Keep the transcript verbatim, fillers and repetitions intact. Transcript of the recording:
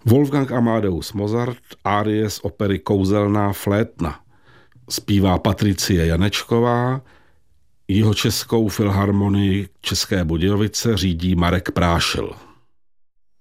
Wolfgang Amadeus Mozart, árie z opery Kouzelná flétna. Zpívá Patricie Janečková, jihočeskou filharmonii České Budějovice řídí Marek Prášil.